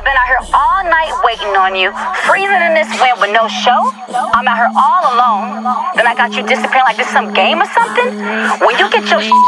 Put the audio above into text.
been out here all night waiting on you, freezing in this wind with no show. I'm out here all alone. Then I got you disappearing like this some game or something. When you get your